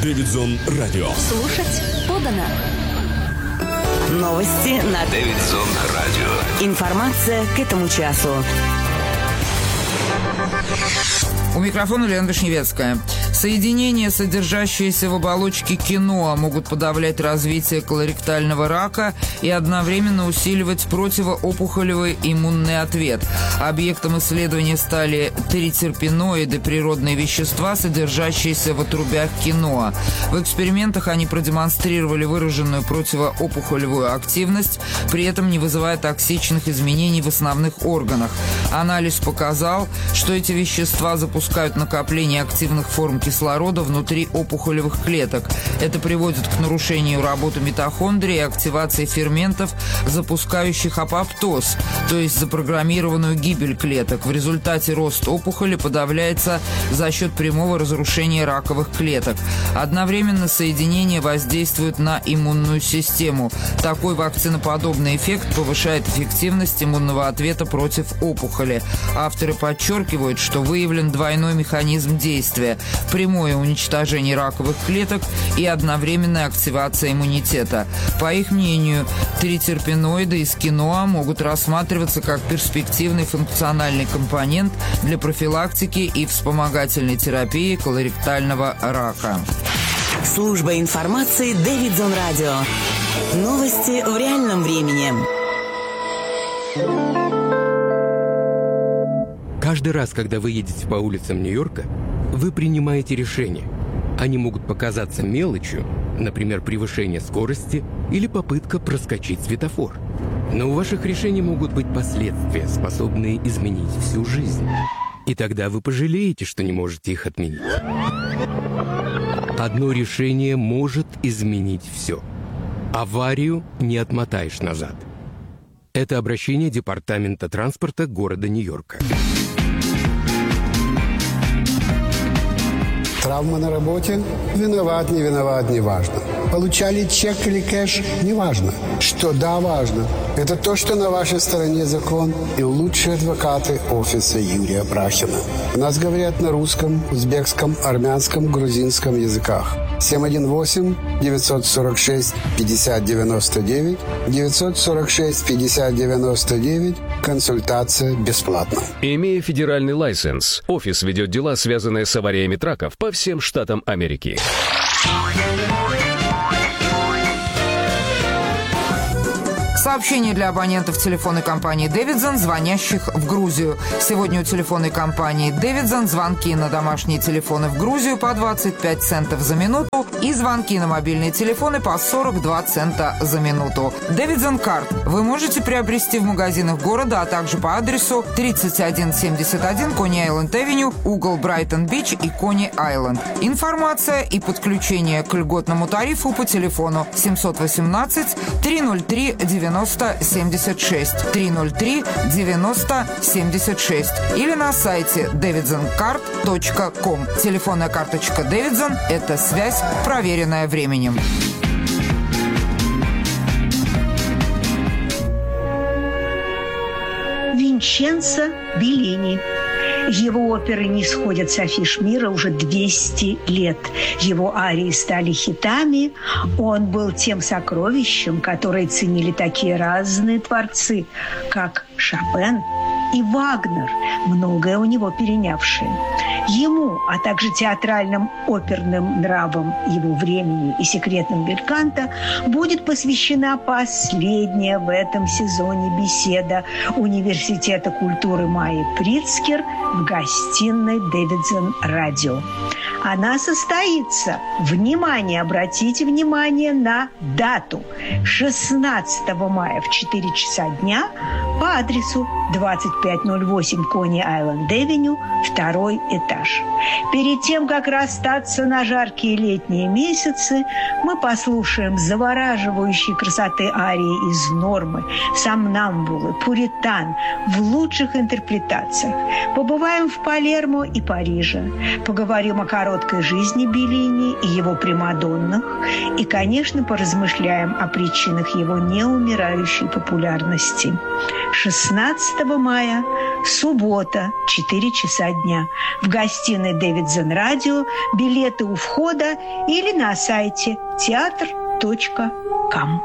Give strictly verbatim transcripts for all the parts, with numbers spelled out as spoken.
Дэвидсон Радио. Слушать подано. Новости на Дэвидсон Радио. Информация к этому часу. У микрофона Лена Вишневецкая. Соединения, содержащиеся в оболочке киноа, могут подавлять развитие колоректального рака и одновременно усиливать противоопухолевый иммунный ответ. Объектом исследования стали тритерпеноиды, природные вещества, содержащиеся в отрубях киноа. В экспериментах они продемонстрировали выраженную противоопухолевую активность, при этом не вызывая токсичных изменений в основных органах. Анализ показал, что эти вещества запускают накопление активных форм кислорода внутри опухолевых клеток. Это приводит к нарушению работы митохондрий и активации ферментов, запускающих апоптоз, то есть запрограммированную гибель клеток. В результате рост опухоли подавляется за счет прямого разрушения раковых клеток. Одновременно соединения воздействуют на иммунную систему. Такой вакциноподобный эффект повышает эффективность иммунного ответа против опухоли. Авторы подчеркивают, что выявлен двойной механизм действия – прямое уничтожение раковых клеток и одновременная активация иммунитета. По их мнению, тритерпеноиды из киноа могут рассматриваться как перспективный функциональный компонент для профилактики и вспомогательной терапии колоректального рака. Служба информации Дэвидсон Радио. Новости в реальном времени. Каждый раз, когда вы едете по улицам Нью-Йорка, вы принимаете решения. Они могут показаться мелочью, например, превышение скорости или попытка проскочить светофор. Но у ваших решений могут быть последствия, способные изменить всю жизнь. И тогда вы пожалеете, что не можете их отменить. Одно решение может изменить все. Аварию не отмотаешь назад. Это обращение Департамента транспорта города Нью-Йорка. Травма на работе? Виноват, не виноват, не важно. Получали чек или кэш? Не важно. Что да, важно. Это то, что на вашей стороне закон и лучшие адвокаты офиса Юрия Брахина. У нас говорят на русском, узбекском, армянском, грузинском языках. семь один восемь девятьсот сорок шесть пятьдесят девяносто девять девятьсот сорок шесть пятьдесят девяносто девять. Консультация бесплатна. Имея федеральный лайсенс, офис ведет дела, связанные с авариями траков по всем штатам Америки. Сообщение для абонентов телефонной компании «Дэвидсон», звонящих в Грузию. Сегодня у телефонной компании «Дэвидсон» звонки на домашние телефоны в Грузию по двадцать пять центов за минуту и звонки на мобильные телефоны по сорок два цента за минуту. «Дэвидсон Карт» вы можете приобрести в магазинах города, а также по адресу тридцать один семьдесят один Кони-Айленд-Авеню, угол Брайтон-Бич и Кони-Айленд. Информация и подключение к льготному тарифу по телефону семьсот восемнадцать триста три девяносто семьдесят шесть триста три девяносто семьдесят шесть или на сайте дэвидсон карт точка ком. Телефонная карточка «Дэвидсон» – это связь, проверенная временем. Винченцо Беллини. Его оперы не сходят с афиш мира уже двести лет. Его арии стали хитами. Он был тем сокровищем, которое ценили такие разные творцы, как Шопен и Вагнер, многое у него перенявшие. Ему, а также театральным оперным нравам его времени и секретным бельканто будет посвящена последняя в этом сезоне беседа Университета культуры Майи Прицкер в гостиной Дэвидсон Радио. Она состоится, внимание, обратите внимание на дату, шестнадцатого мая в четыре часа дня по адресу двадцать пять ноль восемь Кони-Айленд-Авеню, второй этаж. Перед тем, как расстаться на жаркие летние месяцы, мы послушаем завораживающей красоты арии из «Нормы», «Сомнамбулы», «Пуритан» в лучших интерпретациях. Побываем в Палермо и Париже, поговорим о короткой жизни Беллини и его примадоннах и, конечно, поразмышляем о причинах его неумирающей популярности. шестнадцатого пятого мая, суббота, четыре часа дня. В гостиной Дэвидсон Радио. Билеты у входа или на сайте театр точка ком.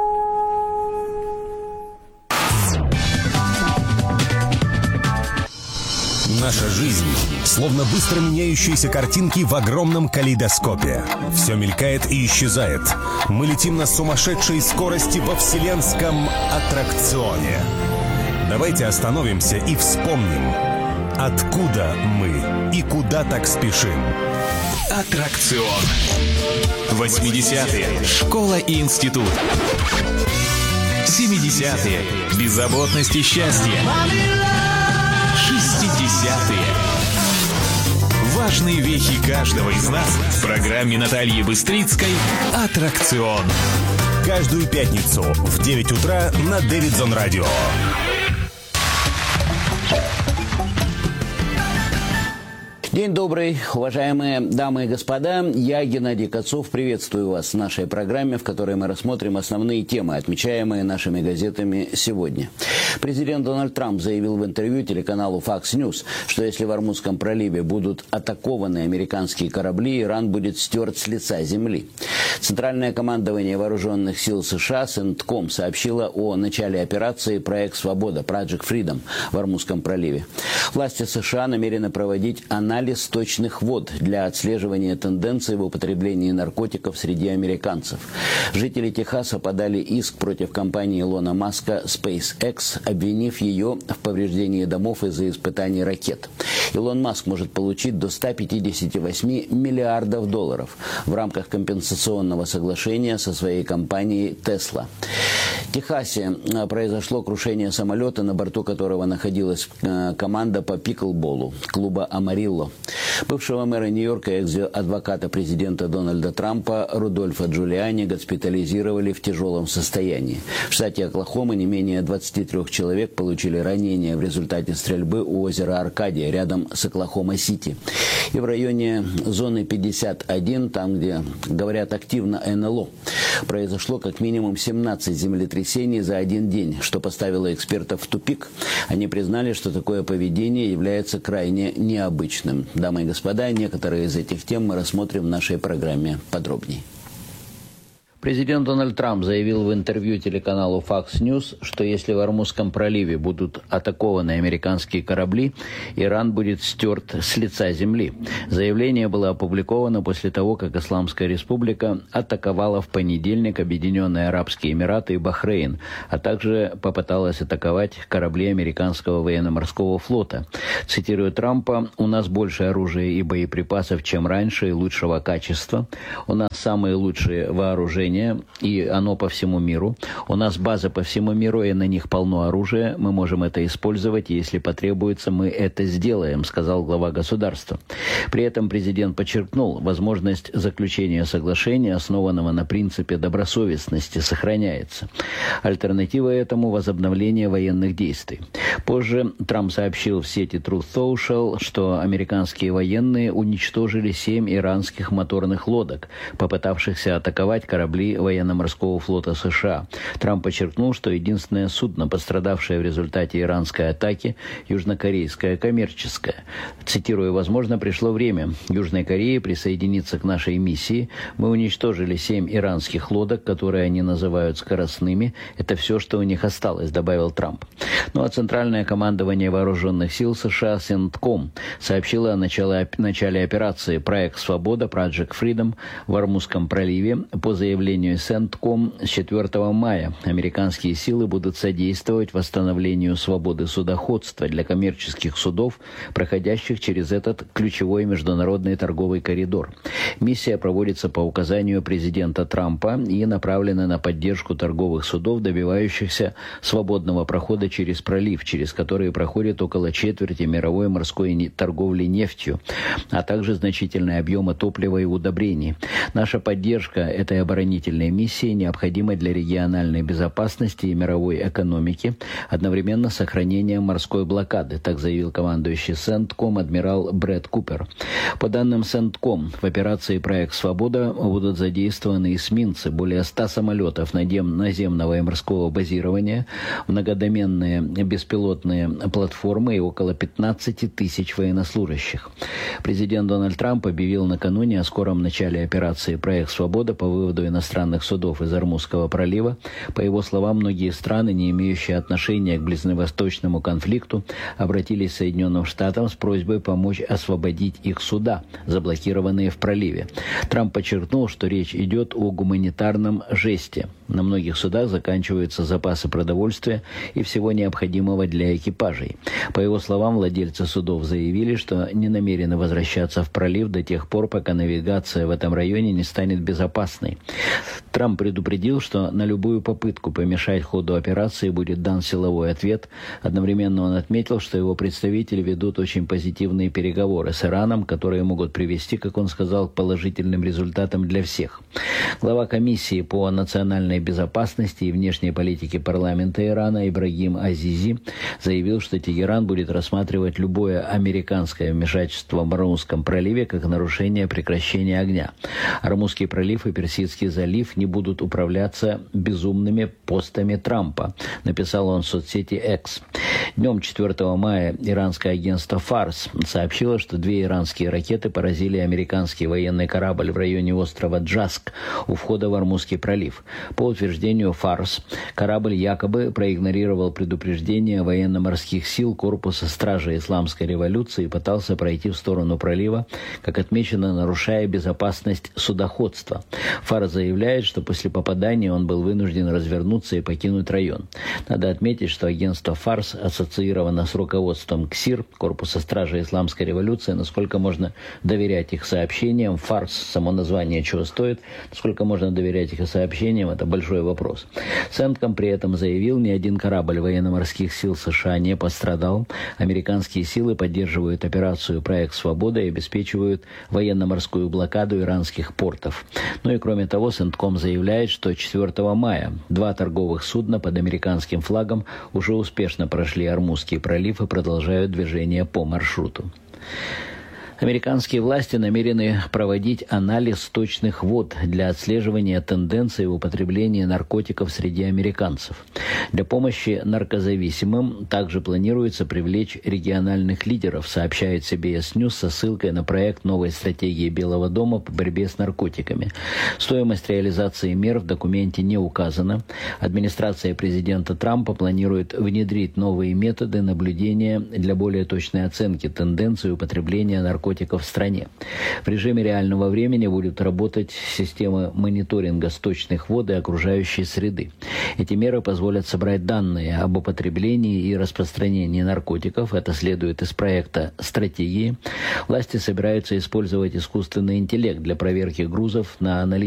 Наша жизнь словно быстро меняющиеся картинки в огромном калейдоскопе. Все мелькает и исчезает. Мы летим на сумасшедшей скорости во вселенском аттракционе. Давайте остановимся и вспомним, откуда мы и куда так спешим. Аттракцион. восьмидесятые. Школа и институт. семидесятые. Беззаботность и счастье. шестидесятые. Важные вехи каждого из нас в программе Натальи Быстрицкой «Аттракцион». Каждую пятницу в девять утра на Дэвидсон Радио. День добрый, уважаемые дамы и господа. Я, Геннадий Кацов, приветствую вас в нашей программе, в которой мы рассмотрим основные темы, отмечаемые нашими газетами сегодня. Президент Дональд Трамп заявил в интервью телеканалу Fox News, что если в Ормузском проливе будут атакованы американские корабли, Иран будет стерт с лица земли. Центральное командование вооруженных сил США Центком сообщило о начале операции «Проект Свобода» Project Freedom в Ормузском проливе. Власти США намерены проводить анализ сточных вод для отслеживания тенденций в употреблении наркотиков среди американцев. Жители Техаса подали иск против компании Илона Маска SpaceX, обвинив ее в повреждении домов из-за испытаний ракет. Илон Маск может получить до ста пятидесяти восьми миллиардов долларов в рамках компенсационного соглашения со своей компанией Tesla. В Техасе произошло крушение самолета, на борту которого находилась команда по пиклболу клуба «Амарилло». Бывшего мэра Нью-Йорка и экс-адвоката президента Дональда Трампа Рудольфа Джулиани госпитализировали в тяжелом состоянии. В штате Оклахома не менее двадцати трёх человек получили ранения в результате стрельбы у озера Аркадия, рядом с Оклахома-Сити. И в районе зоны пятьдесят один, там, где говорят активно эн эл о, произошло как минимум семнадцать землетрясений за один день, что поставило экспертов в тупик. Они признали, что такое поведение является крайне необычным. Дамы и господа, некоторые из этих тем мы рассмотрим в нашей программе подробнее. Президент Дональд Трамп заявил в интервью телеканалу Fox News, что если в Ормузском проливе будут атакованы американские корабли, Иран будет стерт с лица земли. Заявление было опубликовано после того, как Исламская республика атаковала в понедельник Объединенные Арабские Эмираты и Бахрейн, а также попыталась атаковать корабли американского военно-морского флота. Цитирую Трампа: «У нас больше оружия и боеприпасов, чем раньше, и лучшего качества. У нас самые лучшие вооружения, и оно по всему миру. У нас база по всему миру, и на них полно оружия. Мы можем это использовать, и если потребуется, мы это сделаем», сказал глава государства. При этом президент подчеркнул, возможность заключения соглашения, основанного на принципе добросовестности, сохраняется. Альтернатива этому – возобновление военных действий. Позже Трамп сообщил в сети Truth Social, что американские военные уничтожили семь иранских моторных лодок, попытавшихся атаковать корабли военно-морского флота США. Трамп подчеркнул, что единственное судно, пострадавшее в результате иранской атаки, южнокорейское коммерческое. Цитирую: «Возможно, пришло время Южной Корее присоединиться к нашей миссии. Мы уничтожили семь иранских лодок, которые они называют скоростными. Это все, что у них осталось», добавил Трамп. Ну а Центральное командование вооруженных сил США Центком сообщило о начале, начале операции «Проект Свобода» Project Freedom в Ормузском проливе. По заявлению Центком, с четвёртого мая американские силы будут содействовать восстановлению свободы судоходства для коммерческих судов, проходящих через этот ключевой международный торговый коридор. Миссия проводится по указанию президента Трампа и направлена на поддержку торговых судов, добивающихся свободного прохода через пролив, через который проходит около четверти мировой морской торговли нефтью, а также значительные объемы топлива и удобрений. Наша поддержка этой оборонительной дополнительной миссии необходимо для региональной безопасности и мировой экономики, одновременно с сохранением морской блокады, так заявил командующий Сентком адмирал Брэд Купер. По данным Сентком, в операции «Проект Свобода» будут задействованы эсминцы, более ста самолетов наземного и морского базирования, многодоменные беспилотные платформы и около пятнадцати тысяч военнослужащих. Президент Дональд Трамп объявил накануне о скором начале операции «Проект Свобода» по выводу иностранных судов из Ормузского пролива. По его словам, многие страны, не имеющие отношения к ближневосточному конфликту, обратились к Соединенным Штатам с просьбой помочь освободить их суда, заблокированные в проливе. Трамп подчеркнул, что речь идет о гуманитарном жесте. На многих судах заканчиваются запасы продовольствия и всего необходимого для экипажей. По его словам, владельцы судов заявили, что не намерены возвращаться в пролив до тех пор, пока навигация в этом районе не станет безопасной. Трамп предупредил, что на любую попытку помешать ходу операции будет дан силовой ответ. Одновременно он отметил, что его представители ведут очень позитивные переговоры с Ираном, которые могут привести, как он сказал, к положительным результатам для всех. Глава комиссии по национальной безопасности и внешней политике парламента Ирана Ибрагим Азизи заявил, что Тегеран будет рассматривать любое американское вмешательство в Ормузском проливе как нарушение прекращения огня. Ормузский пролив и Персидский залив не будут управляться безумными постами Трампа, написал он в соцсети X. Днем четвёртого мая иранское агентство Фарс сообщило, что две иранские ракеты поразили американский военный корабль в районе острова Джаск у входа в Ормузский пролив. По утверждению Фарс, корабль якобы проигнорировал предупреждение военно-морских сил корпуса стражи исламской революции и пытался пройти в сторону пролива, как отмечено, нарушая безопасность судоходства. Фарс заявляет, что после попадания он был вынужден развернуться и покинуть район. Надо отметить, что агентство Фарс ассоциировано с руководством КСИР, корпуса стражи исламской революции. Насколько можно доверять их сообщениям? Фарс, само название чего стоит, насколько можно доверять их сообщениям, это большой вопрос. Сентком при этом заявил, ни один корабль военно-морских сил США не пострадал. Американские силы поддерживают операцию «Проект Свобода» и обеспечивают военно-морскую блокаду иранских портов. Ну и кроме того, Сентком заявляет, что четвёртого мая два торговых судна под американским флагом уже успешно прошли Ормузский пролив и продолжают движение по маршруту. Американские власти намерены проводить анализ сточных вод для отслеживания тенденций в употреблении наркотиков среди американцев. Для помощи наркозависимым также планируется привлечь региональных лидеров, сообщает си би эс News со ссылкой на проект новой стратегии Белого дома по борьбе с наркотиками. Стоимость реализации мер в документе не указана. Администрация президента Трампа планирует внедрить новые методы наблюдения для более точной оценки тенденций употребления наркотиков в стране. В режиме реального времени будет работать система мониторинга сточных вод и окружающей среды. Эти меры позволят собрать данные об употреблении и распространении наркотиков. Это следует из проекта стратегии. Власти собираются использовать искусственный интеллект для проверки грузов на аналитику